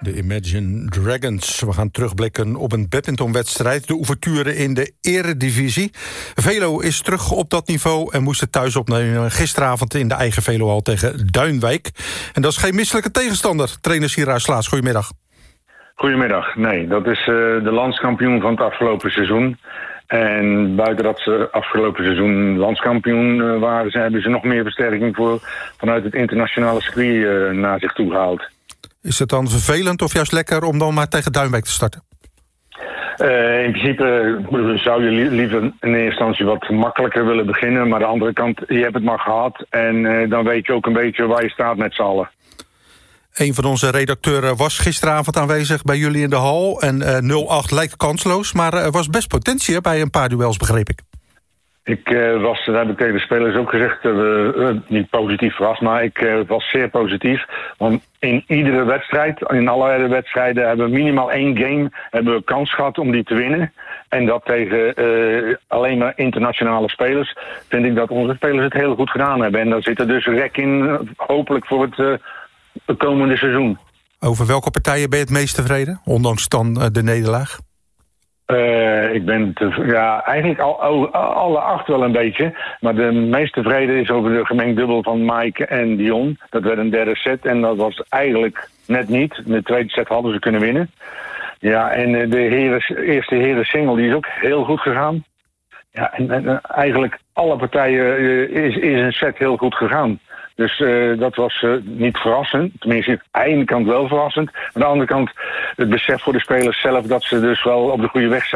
De Imagine Dragons. We gaan terugblikken op een badmintonwedstrijd. De ouverture in de eredivisie. Velo is terug op dat niveau en moest het thuis opnemen gisteravond in de eigen Velohal tegen Duinwijk. En dat is geen misselijke tegenstander. Trainer Sira Slaas, goedemiddag. Goedemiddag. Nee, dat is de landskampioen van het afgelopen seizoen. En buiten dat ze afgelopen seizoen landskampioen waren, hebben ze nog meer versterking vanuit het internationale circuit naar zich toe gehaald. Is het dan vervelend of juist lekker om dan maar tegen Duinwijk te starten? In principe zou je liever in eerste instantie wat makkelijker willen beginnen. Maar aan de andere kant, je hebt het maar gehad. En dan weet je ook een beetje waar je staat met z'n allen. Een van onze redacteuren was gisteravond aanwezig bij jullie in de hal. En 0-8 lijkt kansloos, maar er was best potentie bij een paar duels, begreep ik. Dat heb ik tegen de spelers ook gezegd, niet positief verrast, maar ik was zeer positief. Want in iedere wedstrijd, in alle wedstrijden, hebben we minimaal 1 game hebben we kans gehad om die te winnen. En dat tegen alleen maar internationale spelers. Vind ik dat onze spelers het heel goed gedaan hebben. En daar zit er dus rek in, hopelijk voor het komende seizoen. Over welke partijen ben je het meest tevreden, ondanks dan de nederlaag? Ik ben eigenlijk alle 8 wel een beetje. Maar de meest tevreden is over de gemengd dubbel van Mike en Dion. Dat werd een derde set en dat was eigenlijk net niet. In de tweede set hadden ze kunnen winnen. Ja, en de eerste heren single die is ook heel goed gegaan. Ja, en eigenlijk alle partijen is een set heel goed gegaan. Dus dat was niet verrassend. Tenminste, aan de ene kant wel verrassend. Aan de andere kant het besef voor de spelers zelf dat ze dus wel op de goede weg zijn.